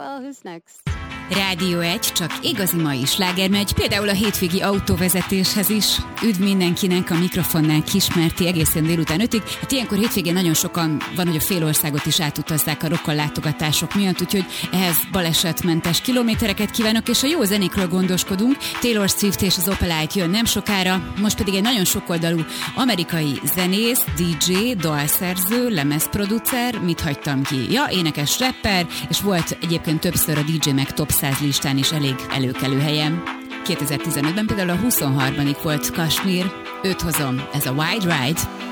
Well, who's next? Rádió 1, csak igazi mai sláger megy, például a hétvégi autóvezetéshez is. Üdv mindenkinek, a mikrofonnál Kismerti egészen délután 5-ig. Hát ilyenkor hétvégén nagyon sokan van, hogy a fél országot is átutazzák a rokkol látogatások miatt, úgyhogy ehhez balesetmentes kilométereket kívánok, és a jó zenékről gondoskodunk. Taylor Swift és az Opalite jön nem sokára, most pedig egy nagyon sokoldalú amerikai zenész, DJ, dalszerző, lemezproducer, mit hagytam ki? Ja, énekes rapper, és volt egyébként többször a DJ Mag Top 100 listán is elég előkelő helyen. 2015-ben például a 23. volt Kashmir, őt hozom, ez a Wide Ride.